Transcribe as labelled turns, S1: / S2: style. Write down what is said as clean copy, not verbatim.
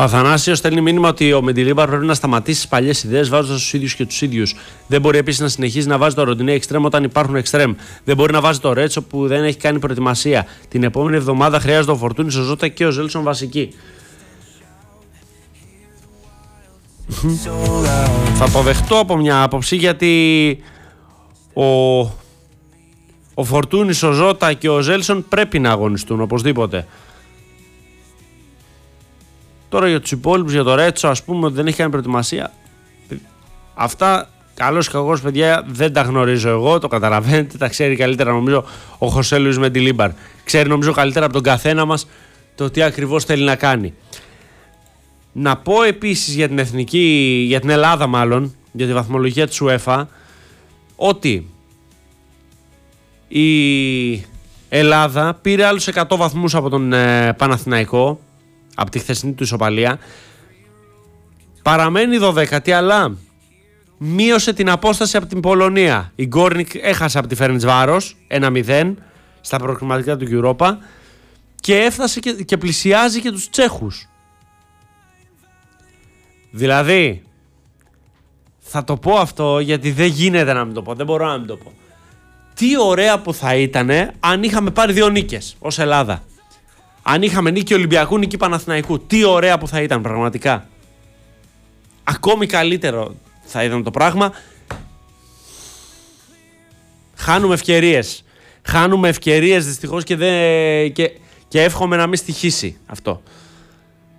S1: Ο Αθανάσιος στέλνει μήνυμα ότι ο Μεντιλίμπαρ πρέπει να σταματήσει τις παλιές ιδέες βάζοντας τους ίδιους και τους ίδιους. Δεν μπορεί επίσης να συνεχίζει να βάζει το Ροντινέ εξτρέμ όταν υπάρχουν εξτρέμ. Δεν μπορεί να βάζει το Ρέτσο που δεν έχει κάνει προετοιμασία. Την επόμενη εβδομάδα χρειάζεται ο Φορτούνης, ο Ζώτα και ο Ζέλσον βασική. Θα το δεχτώ από μια άποψη, γιατί ο Φορτούνης, ο Ζώτα και ο Ζέλσον πρέπει να αγωνιστούν οπωσδήποτε. Τώρα για τους υπόλοιπους, για το Ρέτσο, ας πούμε ότι δεν έχει κάνει προετοιμασία. Αυτά, καλώς ή κακώς, παιδιά, δεν τα γνωρίζω εγώ, το καταλαβαίνετε, τα ξέρει καλύτερα νομίζω ο Χωσέ Λουίς Μεντιλίμπαρ. Ξέρει νομίζω καλύτερα από τον καθένα μας το τι ακριβώς θέλει να κάνει. Να πω επίσης για την για την Ελλάδα μάλλον, για τη βαθμολογία της UEFA, ότι η Ελλάδα πήρε άλλους 100 βαθμούς από τον Παναθηναϊκό, από τη χθεσινή του ισοπαλία. Παραμένει 12η, αλλά μείωσε την απόσταση από την Πολωνία. Η Γκόρνικ έχασε από τη Φερεντσβάρος 1-0 στα προκριματικά του Europa και έφτασε και πλησιάζει και τους Τσέχους. Δηλαδή, θα το πω αυτό γιατί δεν γίνεται να μην το πω, δεν μπορώ να μην το πω. Τι ωραία που θα ήταν αν είχαμε πάρει 2 νίκες ως Ελλάδα. Αν είχαμε νίκη Ολυμπιακού, νίκη Παναθηναϊκού. Τι ωραία που θα ήταν πραγματικά. Ακόμη καλύτερο θα ήταν το πράγμα. Χάνουμε ευκαιρίες. Χάνουμε ευκαιρίες δυστυχώς και εύχομαι να μην στοιχήσει αυτό.